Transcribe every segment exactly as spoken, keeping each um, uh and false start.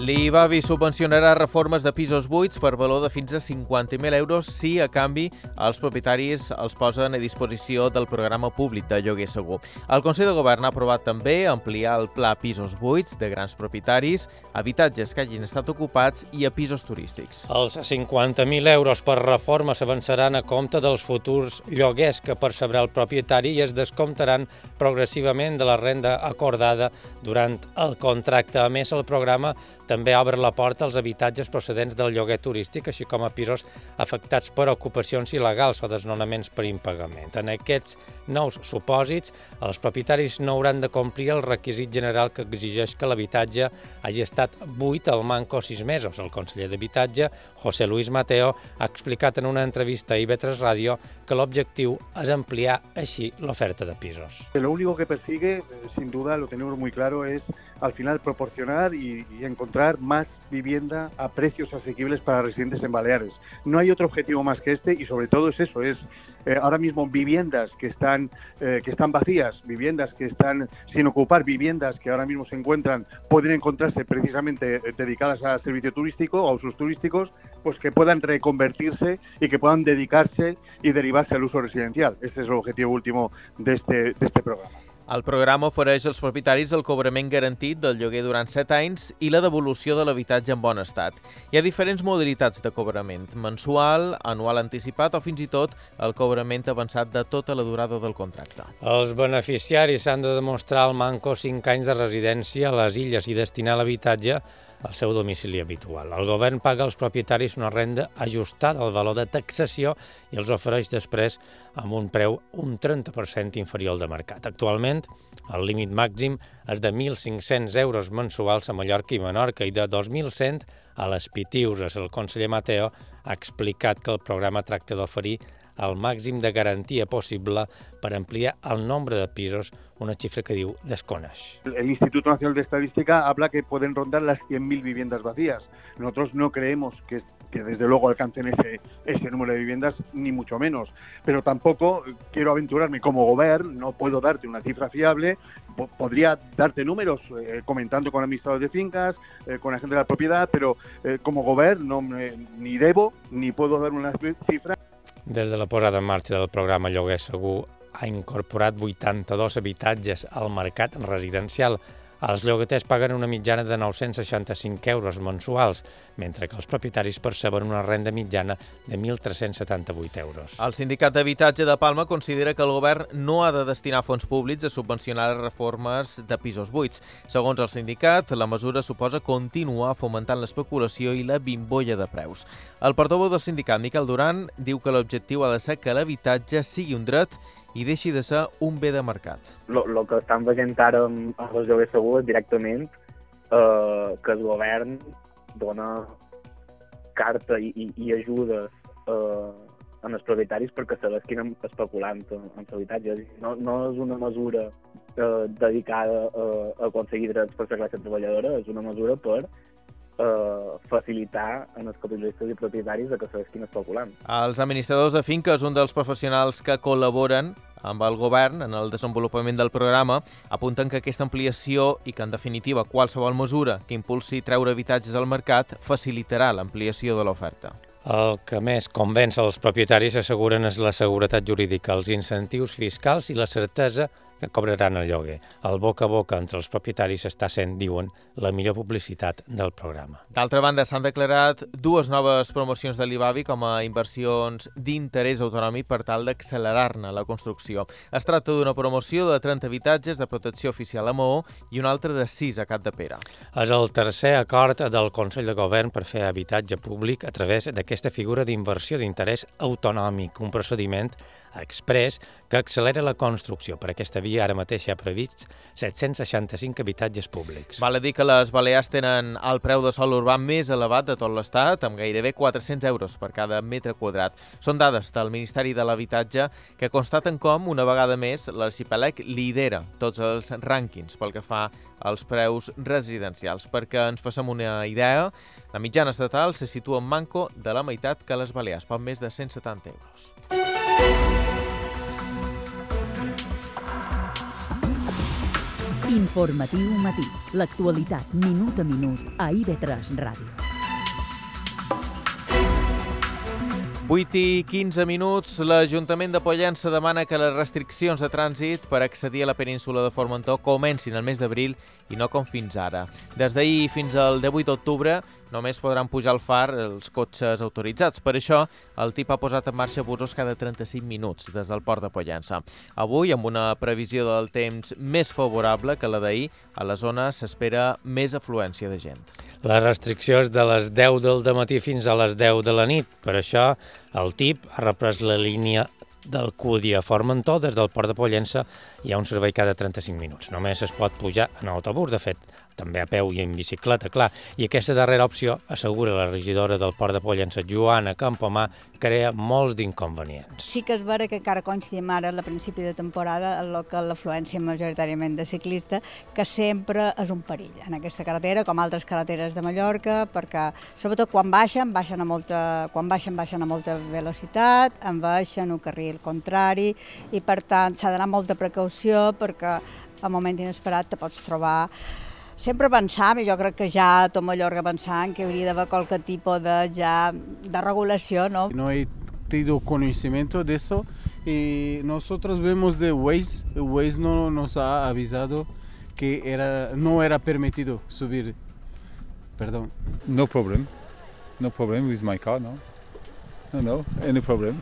L'Ivavi subvencionarà reformes de pisos buits per valor de fins a cinquanta mil euros si, a canvi, els propietaris els posen a disposició del programa públic de lloguer segur. El Consell de Govern ha aprovat també ampliar el pla pisos buits de grans propietaris, habitatges que hagin estat ocupats i a pisos turístics. Els cinquanta mil euros per reforma s'avançaran a compte dels futurs lloguers que percebrà el propietari i es descomptaran progressivament de la renda acordada durant el contracte. A més, el programa també obre la porta als habitatges procedents del lloguer turístic, així com a pisos afectats per ocupacions il·legals o desnonaments per impagament. En aquests nous supòsits, els propietaris no hauran de complir el requisit general que exigeix que l'habitatge hagi estat buit al manco sis mesos. El conseller d'Habitatge, José Luis Mateo, ha explicat en una entrevista a I V tres Ràdio que l'objectiu és ampliar així l'oferta de pisos. Lo único que persigue, sin duda, lo tenemos muy claro, es al final proporcionar y, y encontrar más vivienda a precios asequibles para residentes en Baleares. No hay otro objetivo más que este y sobre todo es eso, es eh, ahora mismo viviendas que están, eh, que están vacías, viviendas que están sin ocupar, viviendas que ahora mismo se encuentran, pueden encontrarse precisamente eh, dedicadas al servicio turístico o a usos turísticos, pues que puedan reconvertirse y que puedan dedicarse y derivarse al uso residencial. Este es el objetivo último de este, de este programa. El programa ofereix als propietaris el cobrament garantit del lloguer durant set anys i la devolució de l'habitatge en bon estat. Hi ha diferents modalitats de cobrament, mensual, anual anticipat o fins i tot el cobrament avançat de tota la durada del contracte. Els beneficiaris han de demostrar al manco cinc anys de residència a les illes i destinar l'habitatge al seu domicili habitual. El govern paga als propietaris una renda ajustada al valor de taxació i els ofereix després amb un preu un trenta per cent inferior al de mercat. Actualment, el límit màxim és de mil cinc-cents euros mensuals a Mallorca i Menorca i de dos mil cent a les Pitiüses. El conseller Mateo ha explicat que el programa tracta d'oferir el màxim de garantia possible per ampliar el nombre de pisos, una xifra que diu desconeix. El Instituto Nacional de Estadística habla que pueden rondar las cien mil viviendas vacías. Nosotros no creemos que, que desde luego alcancen ese, ese número de viviendas, ni mucho menos. Pero tampoco quiero aventurarme como gobierno, no puedo darte una cifra fiable. Podría darte números eh, comentando con administradores de fincas, eh, con la gente de la propiedad, pero eh, como gobierno no me, ni debo ni puedo dar una cifra. Des de la posada en marxa del programa Lloguer Segur ha incorporat vuitanta-dos habitatges al mercat residencial. Els llogaters paguen una mitjana de nou-cents seixanta-cinc euros mensuals, mentre que els propietaris perceben una renda mitjana de mil tres-cents setanta-vuit euros. El Sindicat d'Habitatge de Palma considera que el govern no ha de destinar fons públics a subvencionar les reformes de pisos buits. Segons el sindicat, la mesura suposa continuar fomentant l'especulació i la bimbolla de preus. El portaveu del sindicat, Miquel Duran, diu que l'objectiu ha de ser que l'habitatge sigui un dret i deixi de ser un bé de mercat. El que estan veient ara amb els lloguers segurs directament eh, que el govern dona carta i, i, i ajudes eh, als propietaris perquè se l'esquinen especulant en l'habitatge. No, no és una mesura eh, dedicada a, a aconseguir drets per la classe treballadora, és una mesura per Uh, facilitar en els capitalistes i propietaris que se l'esquin especulant. Els administradors de finques, un dels professionals que col·laboren amb el govern en el desenvolupament del programa, apunten que aquesta ampliació i que, en definitiva, qualsevol mesura que impulsi treure habitatges al mercat facilitarà l'ampliació de l'oferta. El que més convenç els propietaris, asseguren, és la seguretat jurídica, els incentius fiscals i la certesa que cobraran el lloguer. El boca a boca entre els propietaris està sent, diuen, la millor publicitat del programa. D'altra banda, s'han declarat dues noves promocions de l'Ivavi com a inversions d'interès autonòmic per tal d'accelerar-ne la construcció. Es tracta d'una promoció de trenta habitatges de protecció oficial a Maó i una altra de sis a Capdepera. És el tercer acord del Consell de Govern per fer habitatge públic a través d'aquesta figura d'inversió d'interès autonòmic, un procediment express que accelera la construcció. Per aquesta via ara mateix hi ha previst set-cents seixanta-cinc habitatges públics. Val a dir que les Balears tenen el preu de sòl urbà més elevat de tot l'Estat, amb gairebé quatre-cents euros per cada metre quadrat. Són dades del Ministeri de l'Habitatge que constaten com, una vegada més, l'arxipèlag lidera tots els rànquings pel que fa als preus residencials. Perquè ens facem una idea, la mitjana estatal se situa en manco de la meitat que les Balears, poc més de cent setanta euros. Informatiu matí. L'actualitat minut a minut a I V tres Ràdio. vuit i quinze minuts, l'Ajuntament de Pollença demana que les restriccions de trànsit per accedir a la península de Formentor comencin el mes d'abril i no com fins ara. Des d'ahir fins al divuit d'octubre només podran pujar al far els cotxes autoritzats. Per això, el T I P ha posat en marxa busos cada trenta-cinc minuts des del port de Pollença. Avui, amb una previsió del temps més favorable que la d'ahir, a la zona s'espera més afluència de gent. La restricció és de les deu del dematí fins a les deu de la nit. Per això, el T I P ha reprès la línia del Cudi a Formentor. Des del port de Pollença hi ha un servei cada trenta-cinc minuts. Només es pot pujar en autobús, de fet, també a peu i en bicicleta, clar. I aquesta darrera opció, assegura la regidora del port de Pollença, Joana Campomà, crea molts d'inconvenients. Sí que és vera que encara coincidim ara a principi de temporada en el que l'afluència majoritàriament de ciclistes, que sempre és un perill en aquesta carretera, com altres carreteres de Mallorca, perquè sobretot quan baixen, baixen a molta, quan baixen, baixen a molta velocitat, en baixen un carril contrari, i per tant s'ha d'anar amb molta precaució perquè al moment inesperat te pots trobar. Sempre pensàvem, i jo crec que ja tot Mallorca pensant que hauria d'haver qualque tipus de, ja, de regulació, ¿no? No he tenido conocimiento de eso y nosotros vemos de Waze, Waze no nos ha avisado que era, no era permitido subir, perdón. No problem, no problem with my car, no, no, no, any problem.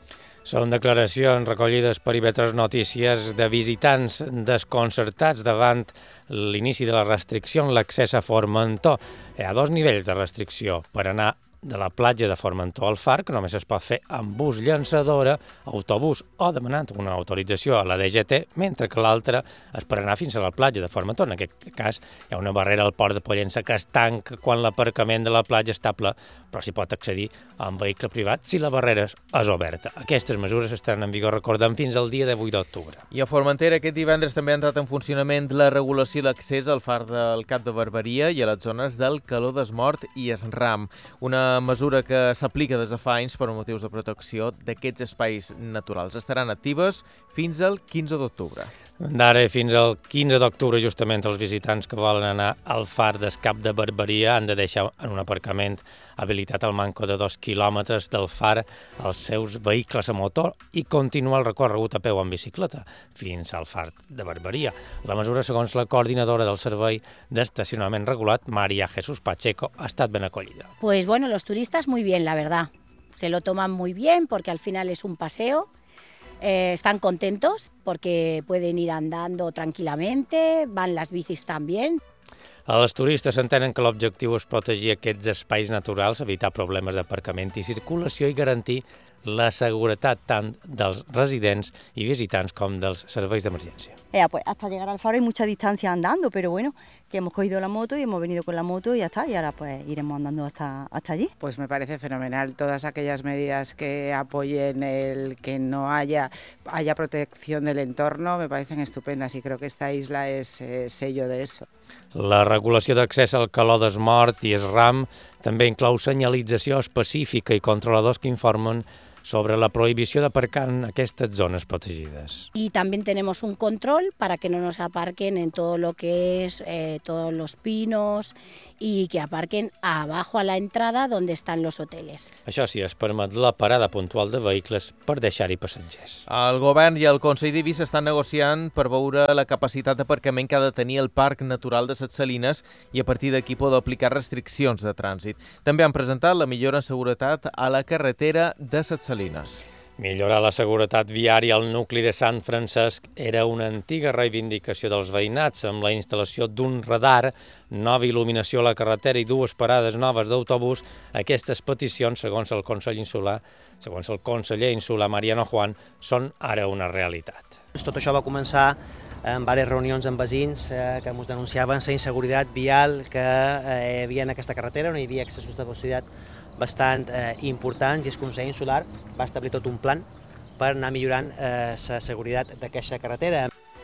Són declaracions recollides per I V tres Notícies de visitants desconcertats davant l'inici de la restricció en l'accés a Formentor. Hi ha dos nivells de restricció per anar de la platja de Formentor al far, que només es pot fer amb bus llançadora, autobús o demanant una autorització a la D G T, mentre que l'altra és per anar fins a la platja de Formentor. En aquest cas hi ha una barrera al port de Pollença que es tanca quan l'aparcament de la platja està ple, però s'hi pot accedir amb vehicle privat si la barrera és oberta. Aquestes mesures estaran en vigor, recordem, fins al dia divuit d'octubre. I a Formentera aquest divendres també ha entrat en funcionament la regulació d'accés al far del Cap de Barberia i a les zones del Caló d'Esmort i Esram. Una mesura que s'aplica des de fa anys per motius de protecció d'aquests espais naturals. Estaran actives fins al quinze d'octubre. D'ara fins al quinze d'octubre, justament, els visitants que volen anar al far del Cap de Barberia han de deixar en un aparcament habilitat al manco de dos quilòmetres del far els seus vehicles a motor i continuar el recorregut a peu en bicicleta fins al far de Barberia. La mesura, segons la coordinadora del servei d'estacionament regulat, María Jesús Pacheco, ha estat ben acollida. Pues bueno, los turistas muy bien, la verdad. Se lo toman muy bien porque al final es un paseo. Eh, están contentos porque pueden ir andando tranquilamente, van las bicis también. Els turistes entenen que l'objectiu és protegir aquests espais naturals, evitar problemes d'aparcament i circulació i garantir la seguretat tant dels residents i visitants com dels serveis d'emergència. Eh, pues hasta llegar al faro hay mucha distancia andando, pero bueno, que hemos cogido la moto y hemos venido con la moto y ya está, y ahora pues iremos andando hasta, hasta allí. Pues me parece fenomenal todas aquellas medidas que apoyen el que no haya, haya protección del entorno, me parecen estupendas y creo que esta isla es eh, sello de eso. La regulació d'accés al Caló d'Esmort i Esram també inclou senyalització específica i controladors que informen sobre la prohibició d'aparcar en aquestes zones protegides. Y también tenemos un control para que no nos aparquen en todo lo que es eh, todos los pinos y que aparquen abajo a la entrada donde están los hoteles. Això sí, es permet la parada puntual de vehicles per deixar-hi passatgers. El govern i el Consell d'Ibi s'estan negociant per veure la capacitat d'aparcament que ha de tenir el Parc Natural de Ses Salines i a partir d'aquí poder aplicar restriccions de trànsit. També han presentat la millora en seguretat a la carretera de Ses Salines. Millorar la seguretat viària al nucli de Sant Francesc era una antiga reivindicació dels veïnats, amb la instal·lació d'un radar, nova il·luminació a la carretera i dues parades noves d'autobús. Aquestes peticions, segons el Consell Insular, segons el conseller insular Mariano Juan, són ara una realitat. Tot això va començar en diverses reunions amb veïns eh, que ens denunciaven la inseguretat vial que eh, hi havia en aquesta carretera, on hi havia excessos de velocitat bastant eh, importants, i el Consell Insular va establir tot un plan per anar millorant eh, la seguretat d'aquesta carretera.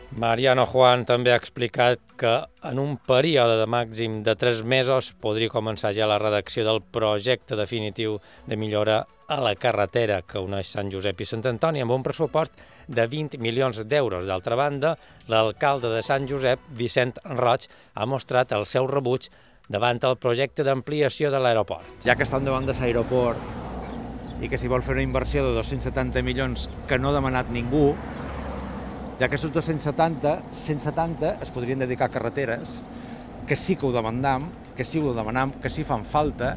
Mariano Juan també ha explicat que en un període de màxim de tres mesos podria començar ja la redacció del projecte definitiu de millora a la carretera que uneix Sant Josep i Sant Antoni amb un pressupost de vint milions d'euros. D'altra banda, l'alcalde de Sant Josep, Vicent Roig, ha mostrat el seu rebuig davant el projecte d'ampliació de l'aeroport. Ja que estan davant de l'aeroport i que s'hi vol fer una inversió de dos-cents setanta milions que no ha demanat ningú, ja que aquests dos-cents setanta, cent setanta es podrien dedicar a carreteres, que sí que ho demandam, que sí que ho demanam, que sí fan falta.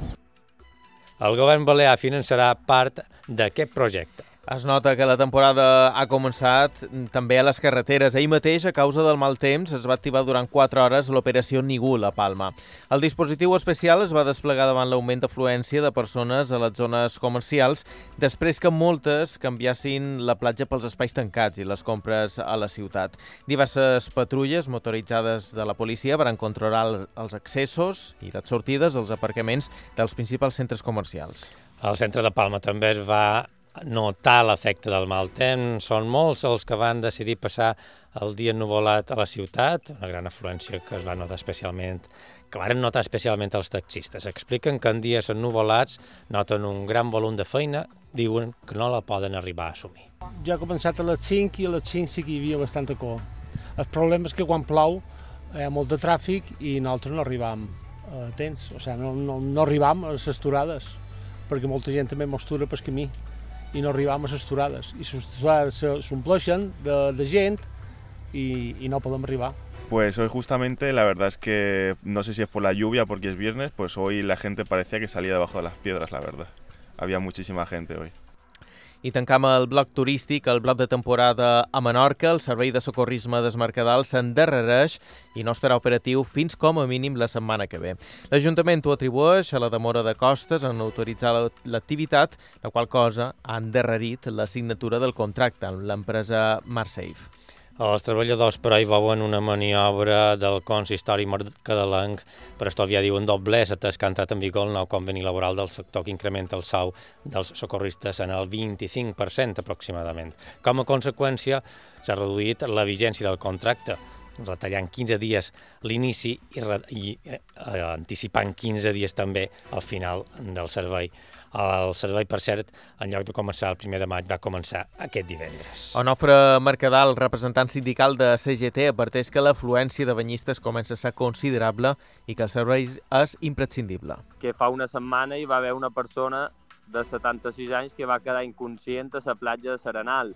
El govern balear finançarà part d'aquest projecte. Es nota que la temporada ha començat també a les carreteres. Ahir mateix, a causa del mal temps, es va activar durant quatre hores l'operació Ningú a Palma. El dispositiu especial es va desplegar davant l'augment d'afluència de persones a les zones comercials després que moltes canviassin la platja pels espais tancats i les compres a la ciutat. Diverses patrulles motoritzades de la policia van controlar els accessos i les sortides dels aparcaments dels principals centres comercials. Al centre de Palma també es va notar l'efecte del mal temps. Són molts els que van decidir passar el dia ennuvolat a la ciutat, una gran afluència que es va notar especialment, que van notar especialment els taxistes. Expliquen que en dies ennuvolats noten un gran volum de feina, diuen que no la poden arribar a assumir. Ja ha començat a les cinc i a les cinc sí que hi havia bastanta cor. El problema és que quan plou hi ha molt de tràfic i nosaltres no arribam a temps, o sigui, no, no, no arribam a les esturades, perquè molta gent també mostura pel camí i no arribam a les esturades. I les esturades s'ompleixen de, de gent y, y no podemos arribar. Pues hoy justamente la verdad es que no sé si es por la lluvia, porque es viernes, pues hoy la gente parecía que salía debajo de las piedras, la verdad. Había muchísima gente hoy. I tancam el bloc turístic, el bloc de temporada a Menorca. El servei de socorrisme d'Es Mercadal s'endarrereix i no estarà operatiu fins com a mínim la setmana que ve. L'Ajuntament ho atribueix a la demora de costes en autoritzar l'activitat, la qual cosa ha endarrerit la signatura del contracte amb l'empresa Marsafe. Els treballadors, però, hi veuen una maniobra del consistori mercadelenc per estalviar, diuen, doblers, atès que ha entrat en vigor el nou conveni laboral del sector que incrementa el sou dels socorristes en el vint-i-cinc per cent aproximadament. Com a conseqüència, s'ha reduït la vigència del contracte, retallant quinze dies l'inici i, i eh, anticipant quinze dies també al final del servei. El servei, per cert, en lloc de començar el primer de maig, va començar aquest divendres. Onofre Mercadal, representant sindical de C G T, adverteix que l'afluència de banyistes comença a ser considerable i que el servei és imprescindible. Que fa una setmana hi va haver una persona de setanta-sis anys que va quedar inconscient a la platja de Serenal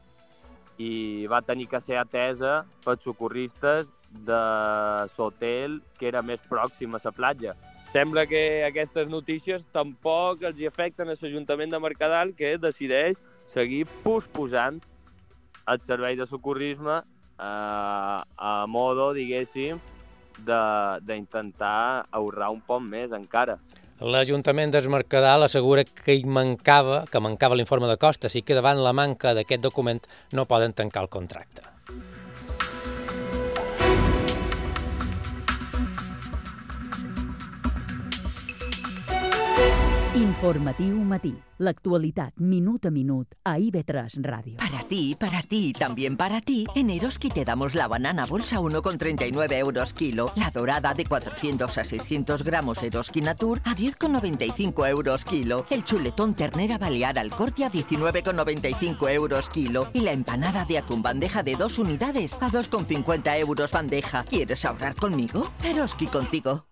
i va tenir que ser atesa pels socorristes de l'hotel que era més pròxim a la platja. Sembla que aquestes notícies tampoc els afecten a l'Ajuntament de Mercadal, que decideix seguir posposant el servei de socorrisme eh, a modo, diguéssim, d'intentar ahorrar un poc més encara. L'Ajuntament d'Es Mercadal assegura que hi mancava, que mancava l'informe de costes i que davant la manca d'aquest document no poden tancar el contracte. Informatiu Matí. L'actualitat minut a minut a I V tres Radio. Para ti, para ti, también para ti, en Eroski te damos la banana bolsa uno con treinta y nueve euros kilo, la dorada de cuatrocientos a seiscientos gramos Eroski Natur a diez con noventa y cinco euros kilo, el chuletón ternera balear al corte a diecinueve con noventa y cinco euros kilo y la empanada de atún bandeja de dos unidades a dos con cincuenta euros bandeja. ¿Quieres ahorrar conmigo? Eroski contigo.